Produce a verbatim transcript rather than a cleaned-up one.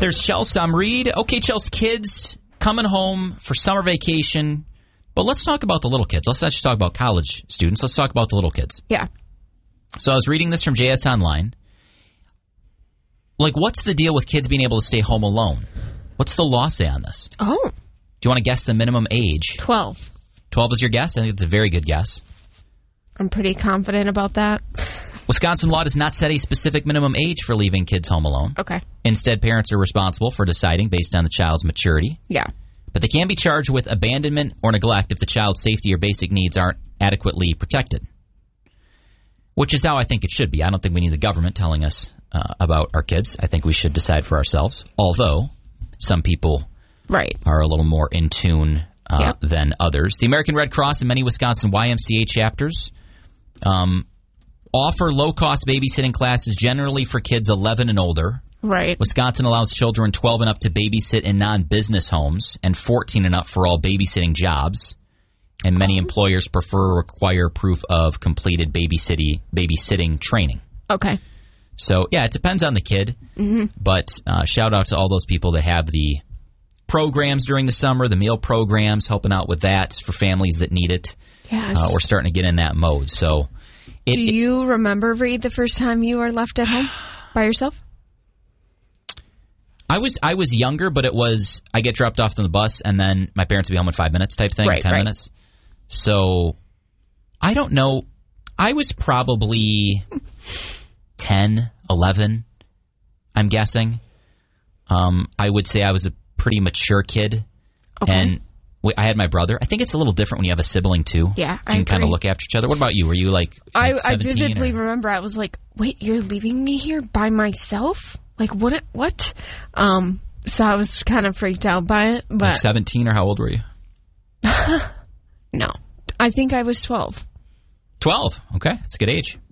There's Chelsea. I'm Reed. Okay, Chelsea, kids coming home for summer vacation. But let's talk about the little kids. Let's not just talk about college students. Let's talk about the little kids. Yeah. So I was reading this from J S Online. Like, what's the deal with kids being able to stay home alone? What's the law say on this? Oh. Do you want to guess the minimum age? twelve. twelve is your guess? I think it's a very good guess. I'm pretty confident about that. Wisconsin law does not set a specific minimum age for leaving kids home alone. Okay. Instead, parents are responsible for deciding based on the child's maturity. Yeah. But they can be charged with abandonment or neglect if the child's safety or basic needs aren't adequately protected. Which is how I think it should be. I don't think we need the government telling us uh, about our kids. I think we should decide for ourselves. Although, some people right. are a little more in tune uh, yep. than others. The American Red Cross and many Wisconsin Y M C A chapters um, offer low-cost babysitting classes generally for kids eleven and older. Right. Wisconsin allows children twelve and up to babysit in non-business homes and fourteen and up for all babysitting jobs. And many employers prefer or require proof of completed babysitting, babysitting training. Okay. So, yeah, it depends on the kid. Mm-hmm. But uh, shout out to all those people that have the programs during the summer, the meal programs, helping out with that for families that need it. Yes. Uh, we're starting to get in that mode. So, it, Do you remember, Reed, the first time you were left at home by yourself? I was I was younger, but it was I get dropped off on the bus, and then my parents would be home in five minutes type thing, right, ten right. minutes. So, I don't know. I was probably ten, eleven, I'm guessing. Um, I would say I was a pretty mature kid. Okay. And we, I had my brother. I think it's a little different when you have a sibling, too. Yeah, You I can kind of agree. look after each other. What about you? Were you like, I, like I seventeen? vividly or? remember I was like, wait, you're leaving me here by myself? Like, what? What? Um, so I was kind of freaked out by it. But Like seventeen, or how old were you? No. I think I was twelve. twelve. Okay. That's a good age.